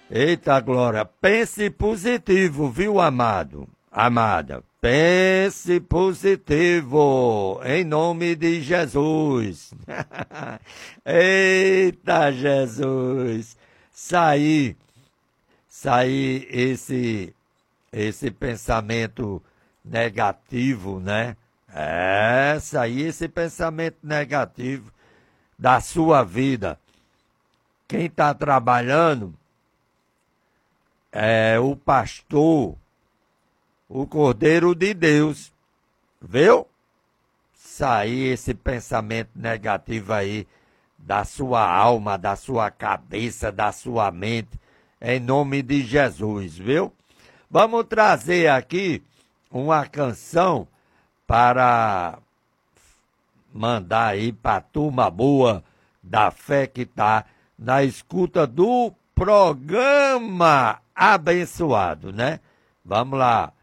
Eita glória, pense positivo, viu, amado? Amada, pense positivo, em nome de Jesus. Eita Jesus, sair, sair esse pensamento negativo, né? Sair esse pensamento negativo da sua vida. Quem está trabalhando é o pastor, o Cordeiro de Deus, viu? Sair esse pensamento negativo aí da sua alma, da sua cabeça, da sua mente, em nome de Jesus, viu? Vamos trazer aqui uma canção para mandar aí para a turma boa da fé que está na escuta do programa abençoado, né? Vamos lá.